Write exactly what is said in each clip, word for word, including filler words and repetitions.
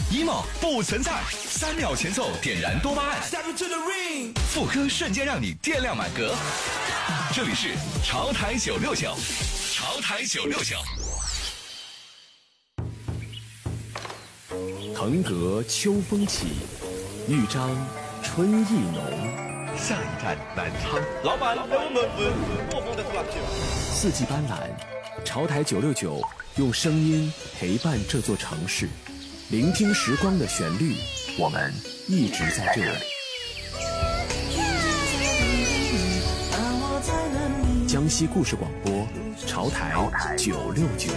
emo 不存在，三秒前奏点燃多巴胺，副歌瞬间让你电量满格。这里是潮台九六九，潮台九六九。 腾格秋风起，豫章春意浓。 下一站南昌， 老板，给我们温过风的辣椒。 四季斑斓，潮台九六九用声音陪伴这座城市，聆听时光的旋律，我们一直在这里。江西故事广播，潮台九六九。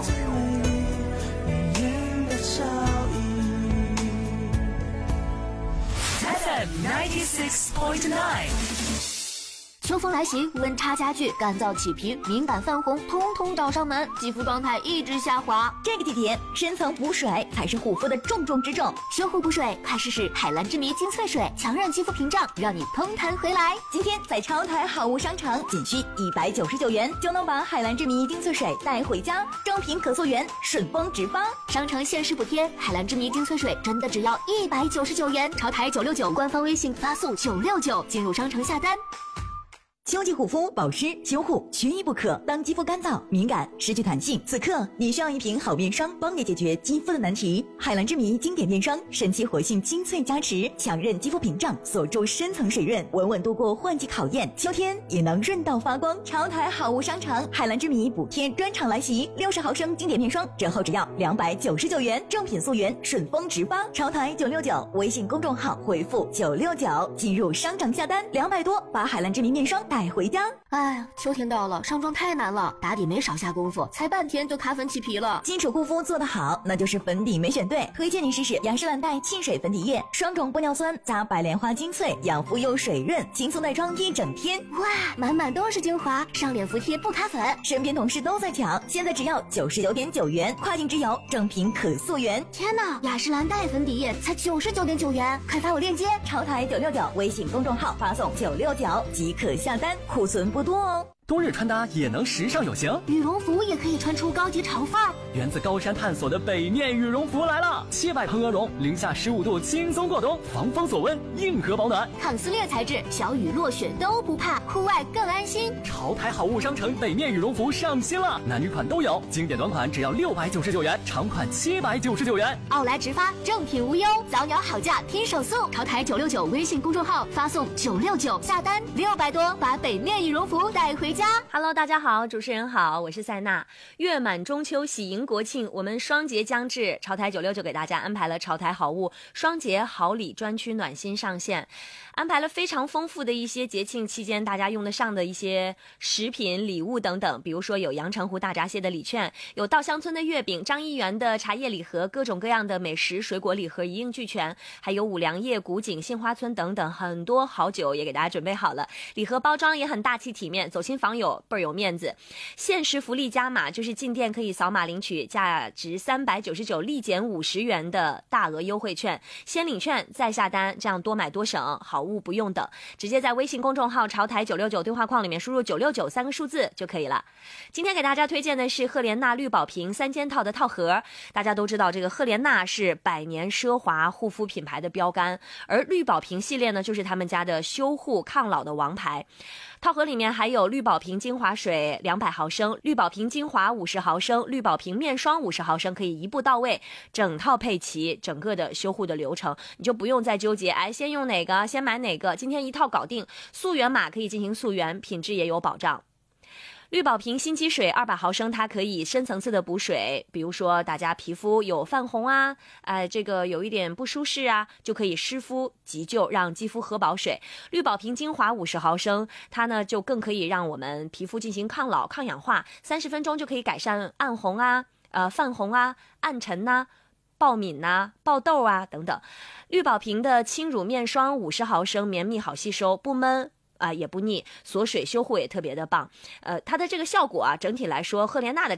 ninety-six point nine。 秋风来袭，温差加剧，干燥起皮，敏感泛红，通通找上门，肌肤状态一直下滑。 这个季节，深层补水才是护肤的重中之重。 修护补水，快试试海蓝之谜精粹水，强韧肌肤屏障，让你嘭弹回来。 今天在超台好物商城，仅需一百九十九元就能把海蓝之谜精粹水带回家，正品可溯源，顺丰直发。 商城限时补贴，海蓝之谜精粹水真的只要一百九十九元。潮台九六九官方微信发送九六九进入商城下单。 秋季护肤保湿修护缺一不可。当肌肤干燥敏感失去弹性，此刻你需要一瓶好面霜，帮你解决肌肤的难题。海蓝之谜经典面霜，神奇活性精粹加持，强韧肌肤屏障，锁住深层水润，稳稳度过换季考验，秋天也能润到发光。潮台好物商城海蓝之谜补贴专场来袭，六十毫升经典面霜折后只要两百九十九元，正品溯源，顺丰直发。潮台九六九微信公众号回复九六九进入商场下单，两百多把海蓝之谜面霜带回家。 哎呀，秋天到了，上妆太难了，打底没少下功夫，才半天就卡粉起皮了。 基础护肤做得好，那就是粉底没选对。推荐你试试雅诗兰黛沁水粉底液，双种玻尿酸加白莲花精粹，养肤又水润，轻松带妆一整天。 哇，满满都是精华，上脸服帖不卡粉。 身边同事都在抢，现在只要九十九点九元，跨境直邮，正品可溯源。 天哪，雅诗兰黛粉底液才九十九点九元，快发我链接。 潮台九六九微信公众号发送九六九即可下单，库存不多哦。 冬日穿搭也能时尚有型， 羽绒服也可以穿出高级潮范儿。 源自高山探索的北面羽绒服来了，七百蓬鹅绒，零下十五度轻松过冬，防风锁温，硬核保暖， 抗撕裂材质，小雨落雪都不怕，户外更安心。 潮台好物商城北面羽绒服上新了，男女款都有，经典短款只要六百九十九元，长款七百九十九元。 奥莱直发，正品无忧，早鸟好价拼手速。潮台九六九微信公众号发送九六九下单，六百多把北面羽绒服带回家。 Hello， 大家好，主持人好，我是塞娜。月满中秋，喜迎国庆，我们双节将至，潮台九六九给大家安排了潮台好物双节好礼专区暖心上线，安排了非常丰富的一些节庆期间大家用得上的一些食品、礼物等等，比如说有阳澄湖大闸蟹的礼券，有稻香村的月饼，张一元的茶叶礼盒，各种各样的美食、水果礼盒一应俱全，还有五粮液、古井、杏花村等等，很多好酒也给大家准备好了，礼盒包装也很大气体面，走亲访友倍儿有面子。限时福利加码，就是进店可以扫码领取价值三百九十九立减五十元的大额优惠券，先领券再下单，这样多买多省，好物不用等，直接在微信公众号潮台九六九对话框里面输入九六九三个数字就可以了。今天给大家推荐的是赫莲娜绿宝瓶三件套的套盒。大家都知道这个赫莲娜是百年奢华护肤品牌的标杆，而绿宝瓶系列呢就是他们家的修护抗老的王牌。套盒里面还有绿宝瓶精华水两百毫升，绿宝瓶精华五十毫升，绿宝瓶面霜五十毫升，可以一步到位，整套配齐，整个的修护的流程你就不用再纠结，哎，先用哪个，先买哪个，今天一套搞定。溯源码可以进行溯源，品质也有保障。绿宝瓶新肌水二百毫升，它可以深层次的补水，比如说大家皮肤有泛红啊，呃，这个有一点不舒适啊，就可以湿敷急救，让肌肤喝饱水。绿宝瓶精华五十毫升，它呢就更可以让我们皮肤进行抗老、抗氧化，三十分钟就可以改善暗红啊、呃泛红啊、暗沉呐、啊、爆敏呐、爆痘啊等等。绿宝瓶的轻乳面霜五十毫升，绵密好吸收，不闷。啊、呃，也不腻，锁水修护也特别的棒。呃，它的这个效果啊，整体来说，赫莲娜的